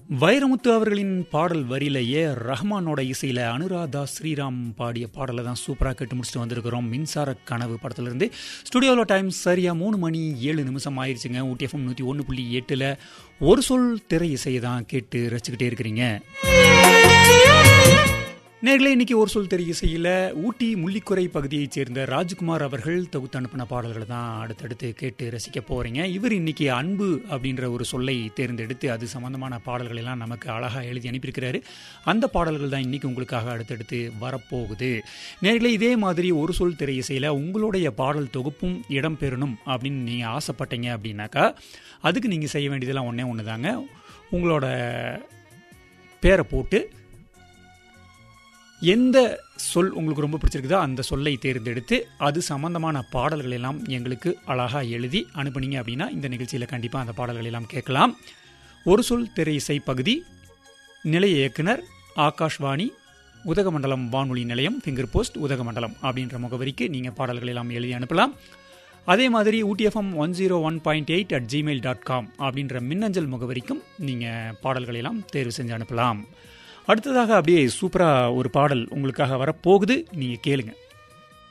வைரமுத்து அவர்களின் பாடல் வரியில ரஹ்மானோட இசையில் அனுராதா ஸ்ரீராம் பாடிய பாடலை தான் சூப்பராக கேட்டு முடிச்சுட்டு வந்திருக்கிறோம். மின்சார கனவு படத்திலிருந்து. ஸ்டுடியோவில் டைம் சரியாக 3:07 ஆயிடுச்சுங்க. ஊட்டி எஃப்எம் 101.8 ஒரு சொல் திரை இசையை தான் கேட்டு ரசிச்சுக்கிட்டே இருக்கிறீங்க. நேர்களே, இன்னைக்கு ஒரு சொல் தெரிய இசையில் ஊட்டி முள்ளிக்குறை பகுதியைச் சேர்ந்த ராஜ்குமார் அவர்கள் தொகுத்து அனுப்பின பாடல்களை தான் அடுத்தடுத்து கேட்டு ரசிக்க போகிறீங்க. இவர் இன்னைக்கு அன்பு அப்படின்ற ஒரு சொல்லை தேர்ந்தெடுத்து அது சம்பந்தமான பாடல்கள் எல்லாம் நமக்கு அழகாக எழுதி அனுப்பியிருக்கிறாரு. அந்த பாடல்கள் தான் இன்னைக்கு உங்களுக்காக அடுத்தடுத்து வரப்போகுது. நேர்களே, இதே மாதிரி ஒரு சொல் திரை இசையில் உங்களுடைய பாடல் தொகுப்பும் இடம்பெறணும் அப்படின்னு நீங்கள் ஆசைப்பட்டீங்க அப்படின்னாக்கா அதுக்கு நீங்கள் செய்ய வேண்டியதெல்லாம் ஒன்று தாங்க. உங்களோட பேரை போட்டு எந்த சொல் உங்களுக்கு ரொம்ப பிடிச்சிருக்குதோ அந்த சொல்லை தேர்ந்தெடுத்து அது சம்பந்தமான பாடல்கள் எல்லாம் எங்களுக்கு அழகாக எழுதி அனுப்புனீங்க அப்படின்னா இந்த நிகழ்ச்சியில் கண்டிப்பாக அந்த பாடல்கள் எல்லாம் கேட்கலாம். ஒரு சொல் திரை இசை பகுதி நிலைய இயக்குனர் ஆகாஷ்வாணி உதகமண்டலம் வானொலி நிலையம் ஃபிங்கர் போஸ்ட் உதகமண்டலம் அப்படின்ற முகவரிக்கு நீங்கள் பாடல்கள் எல்லாம் எழுதி அனுப்பலாம். அதே மாதிரி UTFM 101.8@gmail.com அப்படின்ற மின்னஞ்சல் முகவரிக்கும் நீங்கள் பாடல்கள் எல்லாம் தேர்வு செஞ்சு அனுப்பலாம். அடுத்ததாக அப்படியே சூப்பராக ஒரு பாடல் உங்களுக்காக வரப்போகுது, நீங்கள் கேளுங்க.